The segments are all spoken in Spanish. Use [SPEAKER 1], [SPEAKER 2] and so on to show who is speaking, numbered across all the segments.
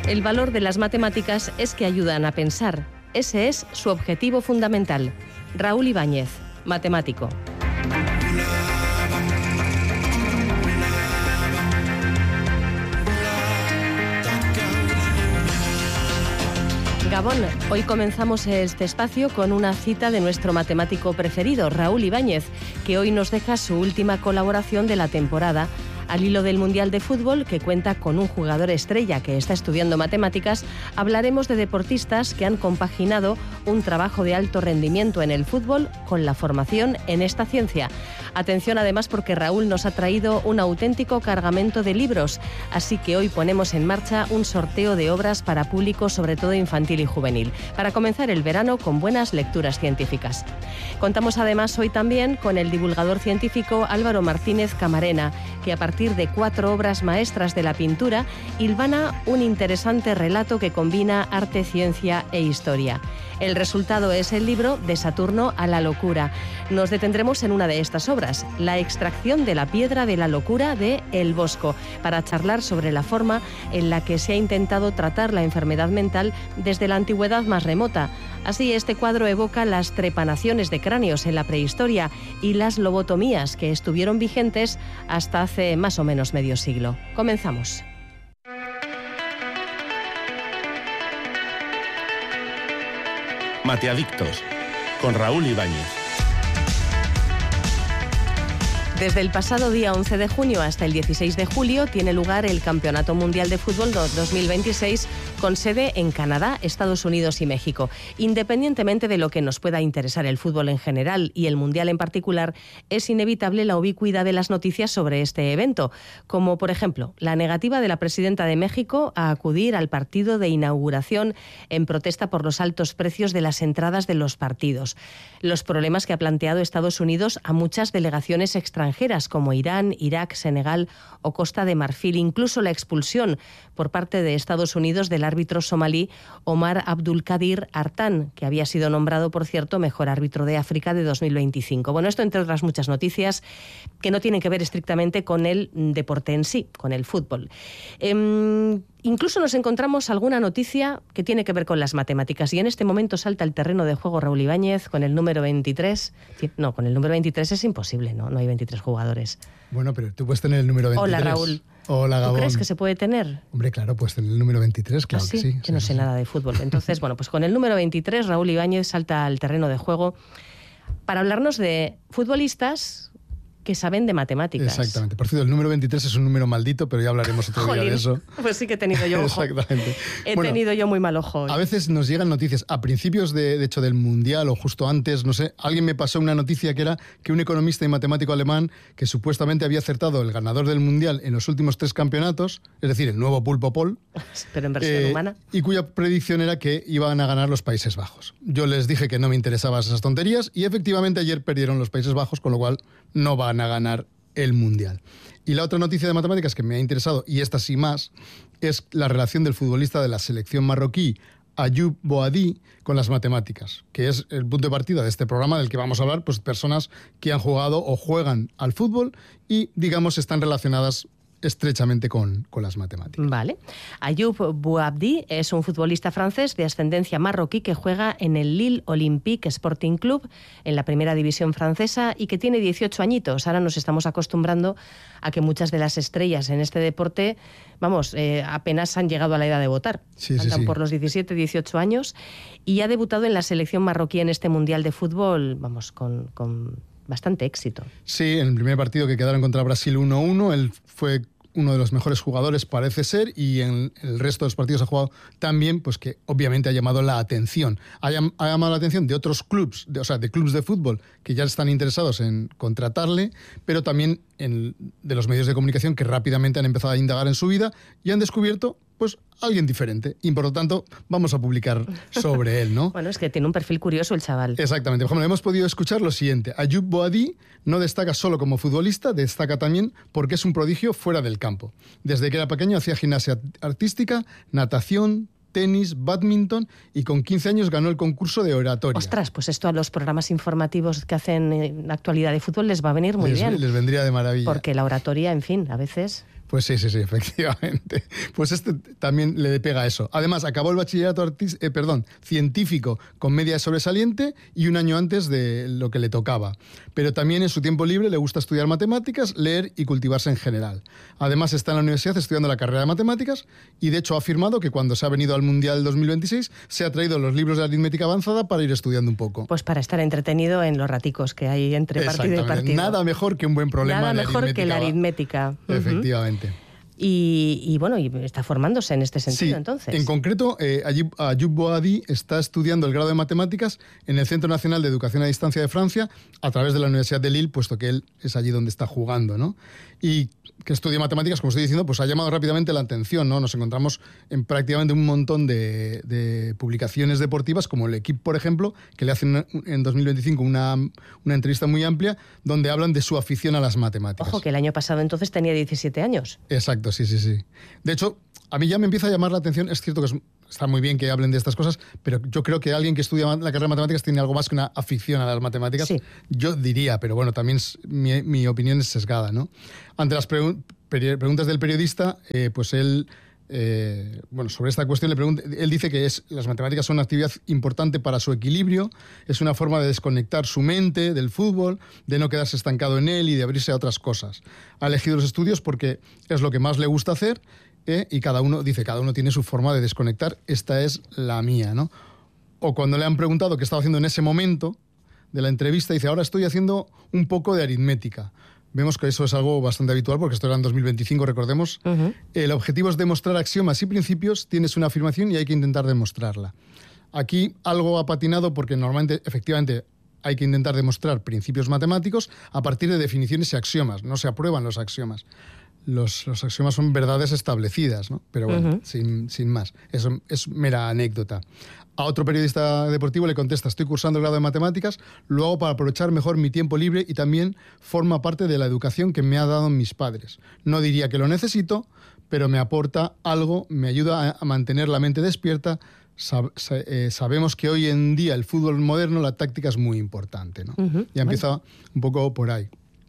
[SPEAKER 1] El valor de las matemáticas es que ayudan a pensar. Ese es su objetivo fundamental. Raúl Ibáñez, matemático. Gabón, hoy comenzamos este espacio con una cita de nuestro matemático preferido, Raúl Ibáñez, que hoy nos deja su última colaboración de la temporada al hilo del Mundial de Fútbol, que cuenta con un jugador estrella que está estudiando matemáticas. Hablaremos de deportistas que han compaginado un trabajo de alto rendimiento en el fútbol con la formación en esta ciencia. Atención además porque Raúl nos ha traído un auténtico cargamento de libros, así que hoy ponemos en marcha un sorteo de obras para público, sobre todo infantil y juvenil, para comenzar el verano con buenas lecturas científicas. Contamos además hoy también con el divulgador científico Álvaro Martínez Camarena, que a partir de 4 obras maestras de la pintura hilvana un interesante relato que combina arte, ciencia e historia. El resultado es el libro De Saturno a la locura. Nos detendremos en una de estas obras, La extracción de la piedra de la locura de El Bosco, para charlar sobre la forma en la que se ha intentado tratar la enfermedad mental desde la antigüedad más remota. Así, este cuadro evoca las trepanaciones de cráneos en la prehistoria y las lobotomías que estuvieron vigentes hasta hace más o menos medio siglo. Comenzamos.
[SPEAKER 2] Mateadictos, con Raúl Ibáñez.
[SPEAKER 1] Desde el pasado día 11 de junio hasta el 16 de julio tiene lugar el Campeonato Mundial de Fútbol 2026 con sede en Canadá, Estados Unidos y México. Independientemente de lo que nos pueda interesar el fútbol en general y el Mundial en particular, es inevitable la ubicuidad de las noticias sobre este evento, como por ejemplo la negativa de la presidenta de México a acudir al partido de inauguración en protesta por los altos precios de las entradas de los partidos, los problemas que ha planteado Estados Unidos a muchas delegaciones extranjeras como Irán, Irak, Senegal o Costa de Marfil, incluso la expulsión por parte de Estados Unidos del árbitro somalí Omar Abdulkadir Artan, que había sido nombrado, por cierto, mejor árbitro de África de 2025. Bueno, esto entre otras muchas noticias que no tienen que ver estrictamente con el deporte en sí, con el fútbol. Incluso nos encontramos alguna noticia que tiene que ver con las matemáticas y en este momento salta al terreno de juego Raúl Ibáñez con el número 23. No, con el número 23 es imposible, no hay 23 jugadores.
[SPEAKER 3] Bueno, pero tú puedes tener el número 23.
[SPEAKER 1] Hola, Raúl.
[SPEAKER 3] Hola, Gabón.
[SPEAKER 1] ¿Tú crees que se puede tener?
[SPEAKER 3] Hombre, claro, puedes tener el número 23, claro.
[SPEAKER 1] ¿Sí?
[SPEAKER 3] Que sí.
[SPEAKER 1] Que no sé nada de fútbol. Entonces, bueno, pues con el número 23 Raúl Ibáñez salta al terreno de juego para hablarnos de futbolistas que saben de matemáticas.
[SPEAKER 3] Exactamente. Por cierto, el número 23 es un número maldito, pero ya hablaremos otro día de eso.
[SPEAKER 1] Pues sí que he tenido yo ojo.
[SPEAKER 3] Exactamente.
[SPEAKER 1] He tenido yo muy mal ojo hoy.
[SPEAKER 3] A veces nos llegan noticias a principios de hecho del Mundial o justo antes, no sé, alguien me pasó una noticia que era que un economista y matemático alemán que supuestamente había acertado el ganador del Mundial en los últimos 3 campeonatos, es decir, el nuevo Pulpo Pol,
[SPEAKER 1] pero en versión humana,
[SPEAKER 3] y cuya predicción era que iban a ganar los Países Bajos. Yo les dije que no me interesaban esas tonterías y efectivamente ayer perdieron los Países Bajos, con lo cual no van a ganar el Mundial. Y la otra noticia de matemáticas que me ha interesado, y esta sí más, es la relación del futbolista de la selección marroquí, Ayoub Boadi, con las matemáticas, que es el punto de partida de este programa del que vamos a hablar, pues personas que han jugado o juegan al fútbol y, digamos, están relacionadas estrechamente con las matemáticas.
[SPEAKER 1] Vale. Ayoub Boadi es un futbolista francés de ascendencia marroquí que juega en el Lille Olympique Sporting Club en la primera división francesa y que tiene 18 añitos. Ahora nos estamos acostumbrando a que muchas de las estrellas en este deporte, apenas han llegado a la edad de votar. Andan por los 17, 18 años y ha debutado en la selección marroquí en este Mundial de Fútbol, con bastante éxito. Sí,
[SPEAKER 3] en el primer partido que quedaron contra Brasil 1-1, él fue uno de los mejores jugadores, parece ser, y en el resto de los partidos ha jugado tan bien, pues que obviamente ha llamado la atención. Ha llamado la atención de otros clubs, de clubs de fútbol que ya están interesados en contratarle, pero también de los medios de comunicación que rápidamente han empezado a indagar en su vida y han descubierto pues alguien diferente. Y por lo tanto vamos a publicar sobre él, ¿no?
[SPEAKER 1] Bueno, es que tiene un perfil curioso el chaval.
[SPEAKER 3] Exactamente. Por ejemplo, hemos podido escuchar lo siguiente. Ayoub Boadi no destaca solo como futbolista, destaca también porque es un prodigio fuera del campo. Desde que era pequeño hacía gimnasia artística, natación, tenis, bádminton y con 15 años ganó el concurso de oratoria.
[SPEAKER 1] Ostras, pues esto a los programas informativos que hacen en actualidad de fútbol les va a venir muy bien.
[SPEAKER 3] Les vendría de maravilla.
[SPEAKER 1] Porque la oratoria, en fin, a veces...
[SPEAKER 3] Pues sí, efectivamente. Pues este también le pega eso. Además, acabó el bachillerato científico con media sobresaliente y un año antes de lo que le tocaba. Pero también en su tiempo libre le gusta estudiar matemáticas, leer y cultivarse en general. Además, está en la universidad estudiando la carrera de matemáticas y, de hecho, ha afirmado que cuando se ha venido al Mundial 2026 se ha traído los libros de aritmética avanzada para ir estudiando un poco.
[SPEAKER 1] Pues para estar entretenido en los raticos que hay entre partido y partido.
[SPEAKER 3] Nada mejor que un buen problema
[SPEAKER 1] Nada
[SPEAKER 3] de
[SPEAKER 1] mejor
[SPEAKER 3] aritmética.
[SPEAKER 1] que la aritmética.
[SPEAKER 3] Efectivamente.
[SPEAKER 1] Y bueno, y está formándose en este sentido,
[SPEAKER 3] sí,
[SPEAKER 1] entonces.
[SPEAKER 3] En concreto, Ayub Boadi está estudiando el grado de matemáticas en el Centro Nacional de Educación a Distancia de Francia a través de la Universidad de Lille, puesto que él es allí donde está jugando, ¿no? Y que estudia matemáticas, como estoy diciendo, pues ha llamado rápidamente la atención, ¿no? Nos encontramos en prácticamente un montón de publicaciones deportivas, como el Equipo, por ejemplo, que le hacen en 2025 una entrevista muy amplia donde hablan de su afición a las matemáticas.
[SPEAKER 1] Ojo, que el año pasado entonces tenía 17 años.
[SPEAKER 3] Exacto, sí. De hecho, a mí ya me empieza a llamar la atención. Es cierto que está muy bien que hablen de estas cosas, pero yo creo que alguien que estudia la carrera de matemáticas tiene algo más que una afición a las matemáticas. Sí. Yo diría, pero bueno, también mi opinión es sesgada, ¿no? Ante las preguntas del periodista, pues él... sobre esta cuestión él dice que las matemáticas son una actividad importante para su equilibrio, es una forma de desconectar su mente del fútbol, de no quedarse estancado en él y de abrirse a otras cosas. Ha elegido los estudios porque es lo que más le gusta hacer, y cada uno tiene su forma de desconectar. Esta es la mía, ¿no? O cuando le han preguntado qué estaba haciendo en ese momento de la entrevista, dice, ahora estoy haciendo un poco de aritmética. Vemos que eso es algo bastante habitual, porque esto era en 2025, recordemos. Uh-huh. El objetivo es demostrar axiomas y principios, tienes una afirmación y hay que intentar demostrarla. Aquí algo ha patinado porque normalmente, efectivamente, hay que intentar demostrar principios matemáticos a partir de definiciones y axiomas. No se aprueban los axiomas. Los axiomas son verdades establecidas, ¿no? Pero bueno, uh-huh. sin más. Eso es mera anécdota. A otro periodista deportivo le contesta, estoy cursando el grado de matemáticas, lo hago para aprovechar mejor mi tiempo libre y también forma parte de la educación que me han dado mis padres. No diría que lo necesito, pero me aporta algo, me ayuda a mantener la mente despierta. Sabemos que hoy en día el fútbol moderno, la táctica es muy importante, ¿no? Uh-huh. Ya empieza un poco por ahí.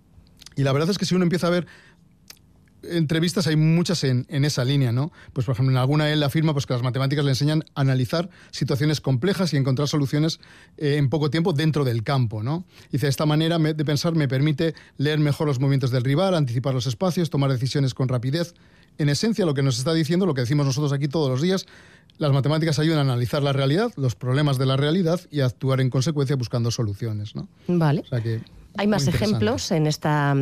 [SPEAKER 3] Y la verdad es que si uno empieza a ver entrevistas, hay muchas en esa línea, ¿no? Pues, por ejemplo, en alguna él afirma pues, que las matemáticas le enseñan a analizar situaciones complejas y encontrar soluciones en poco tiempo dentro del campo, ¿no? Dice, esta manera de pensar me permite leer mejor los movimientos del rival, anticipar los espacios, tomar decisiones con rapidez. En esencia, lo que nos está diciendo, lo que decimos nosotros aquí todos los días, las matemáticas ayudan a analizar la realidad, los problemas de la realidad y a actuar en consecuencia buscando soluciones, ¿no?
[SPEAKER 1] Vale.
[SPEAKER 3] O sea que...
[SPEAKER 1] Hay más ejemplos en esta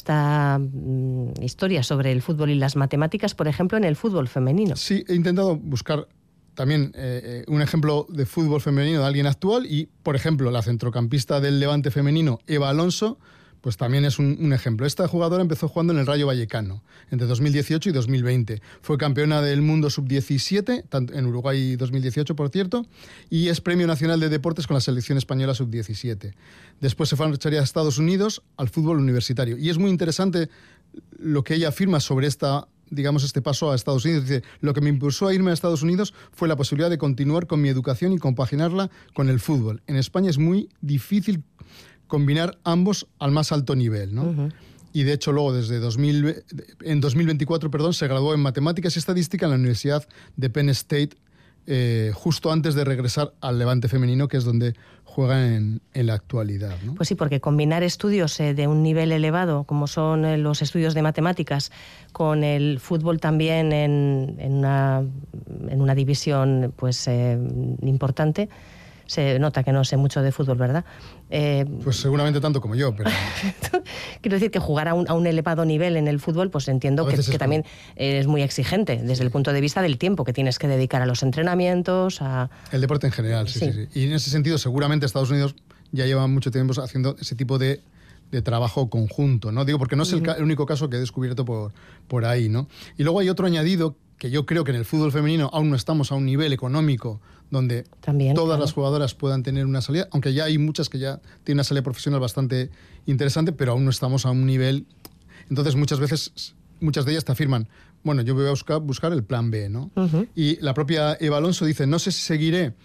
[SPEAKER 1] historia sobre el fútbol y las matemáticas, por ejemplo, en el fútbol femenino.
[SPEAKER 3] Sí, he intentado buscar también un ejemplo de fútbol femenino de alguien actual y, por ejemplo, la centrocampista del Levante femenino, Eva Alonso, pues también es un ejemplo. Esta jugadora empezó jugando en el Rayo Vallecano entre 2018 y 2020. Fue campeona del mundo sub-17, en Uruguay 2018, por cierto, y es premio nacional de deportes con la selección española sub-17. Después se marcharía a Estados Unidos al fútbol universitario. Y es muy interesante lo que ella afirma sobre este paso a Estados Unidos. Dice, lo que me impulsó a irme a Estados Unidos fue la posibilidad de continuar con mi educación y compaginarla con el fútbol. En España es muy difícil combinar ambos al más alto nivel, ¿no? Uh-huh. Y de hecho luego en 2024 se graduó en Matemáticas y Estadística en la Universidad de Penn State, justo antes de regresar al Levante femenino, que es donde juega en la actualidad, ¿no?
[SPEAKER 1] Pues sí, porque combinar estudios de un nivel elevado, como son los estudios de matemáticas, con el fútbol también en una división pues importante. Se nota que no sé mucho de fútbol, ¿verdad?
[SPEAKER 3] Pues seguramente tanto como yo, pero...
[SPEAKER 1] Quiero decir que jugar a un elevado nivel en el fútbol, pues entiendo que también es muy exigente desde el punto de vista del tiempo que tienes que dedicar a los entrenamientos,
[SPEAKER 3] El deporte en general, sí. Y en ese sentido, seguramente Estados Unidos ya lleva mucho tiempo haciendo ese tipo de trabajo conjunto, ¿no? Digo, porque no es el único caso que he descubierto por ahí, ¿no? Y luego hay otro añadido que yo creo que en el fútbol femenino aún no estamos a un nivel económico donde también, todas las jugadoras puedan tener una salida, aunque ya hay muchas que ya tienen una salida profesional bastante interesante, pero aún no estamos a un nivel. Entonces muchas de ellas te afirman, bueno, yo voy a buscar el plan B, ¿no? Uh-huh. Y la propia Eva Alonso dice, no sé si seguiré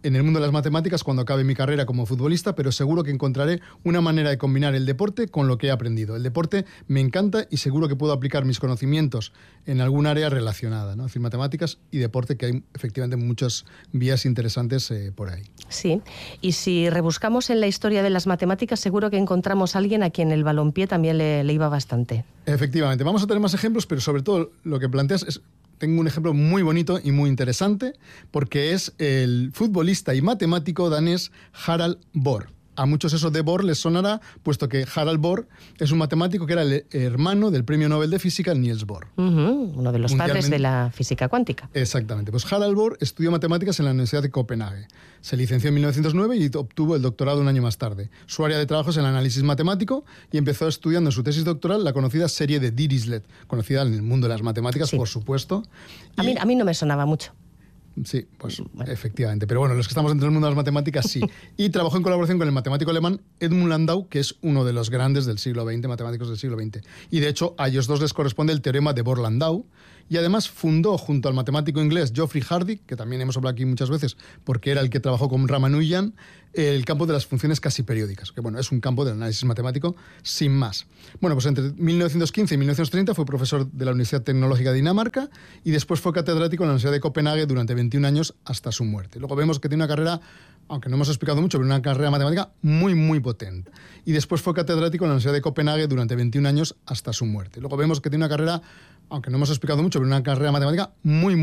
[SPEAKER 3] en el mundo de las matemáticas cuando acabe mi carrera como futbolista, pero seguro que encontraré una manera de combinar el deporte con lo que he aprendido. El deporte me encanta y seguro que puedo aplicar mis conocimientos en algún área relacionada, ¿no? Es decir, matemáticas y deporte, que hay efectivamente muchas vías interesantes por ahí.
[SPEAKER 1] Sí, y si rebuscamos en la historia de las matemáticas, seguro que encontramos a alguien a quien el balompié también le iba bastante.
[SPEAKER 3] Efectivamente, vamos a tener más ejemplos, pero sobre todo lo que planteas es... Tengo un ejemplo muy bonito y muy interesante, porque es el futbolista y matemático danés Harald Bohr. A muchos eso de Bohr les sonará, puesto que Harald Bohr es un matemático que era el hermano del premio Nobel de Física Niels Bohr.
[SPEAKER 1] Uno de los padres de la física cuántica.
[SPEAKER 3] Exactamente. Pues Harald Bohr estudió matemáticas en la Universidad de Copenhague. Se licenció en 1909 y obtuvo el doctorado un año más tarde. Su área de trabajo es el análisis matemático y empezó estudiando en su tesis doctoral la conocida serie de Dirichlet, conocida en el mundo de las matemáticas, sí, por supuesto.
[SPEAKER 1] A mí no me sonaba mucho.
[SPEAKER 3] Sí, pues bueno, efectivamente. Pero bueno, los que estamos dentro del mundo de las matemáticas, sí. Y trabajó en colaboración con el matemático alemán Edmund Landau, que es uno de los grandes del siglo XX, matemáticos del siglo XX. Y de hecho, a ellos dos les corresponde el teorema de Bohr-Landau. Y además fundó, junto al matemático inglés Geoffrey Hardy, que también hemos hablado aquí muchas veces, porque era el que trabajó con Ramanujan, el campo de las funciones casi periódicas, que bueno, es un campo del análisis matemático sin más. Bueno, pues entre 1915 y 1930 fue profesor de la Universidad Tecnológica de Dinamarca y después fue catedrático en la Universidad de Copenhague durante 21 años hasta su muerte. Luego vemos que tiene una carrera, aunque no hemos explicado mucho, pero una carrera matemática muy, muy potente. Y después fue catedrático en la Universidad de Copenhague durante 21 años hasta su muerte. Luego vemos que tiene una carrera, aunque no hemos explicado mucho, pero una carrera matemática muy,